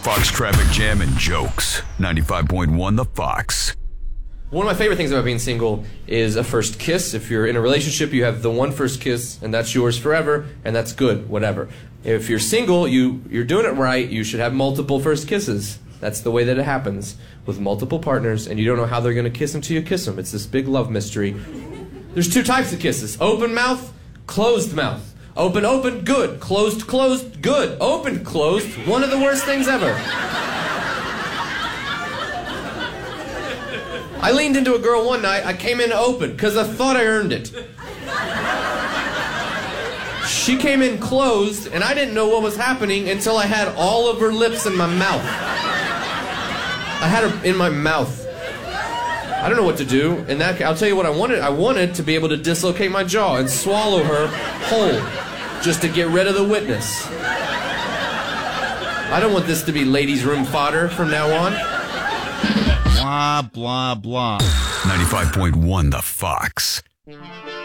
Fox Traffic Jam and Jokes. 95.1 The Fox. One of my favorite things about being single is a first kiss. If you're in a relationship, you have the one first kiss, and that's yours forever, and that's good, whatever. If you're single, you're doing it right. You should have multiple first kisses. That's the way that it happens with multiple partners, and you don't know how they're going to kiss until you kiss them. It's this big love mystery. There's two types of kisses. Open mouth, closed mouth. Open, open, good. Closed, closed, good. Open, closed, one of the worst things ever. I leaned into a girl one night. I came in open because I thought I earned it. She came in closed, and I didn't know what was happening until I had all of her lips in my mouth. I had her in my mouth. I don't know what to do. And I'll tell you what I wanted. I wanted to be able to dislocate my jaw and swallow her whole, just to get rid of the witness. I don't want this to be ladies' room fodder from now on. Blah, blah, blah. 95.1 The Fox.